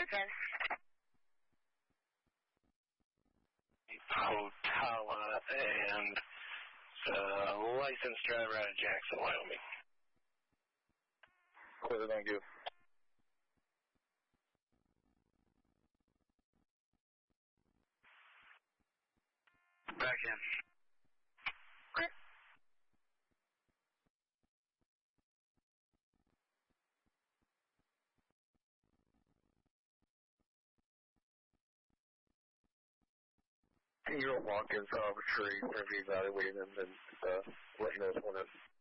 10. Potala and licensed driver out of Jackson, Wyoming. Clear, thank you. Back in. Clear. You'll walk in, so I'm sure you're going to be evaluating them and let you know when it's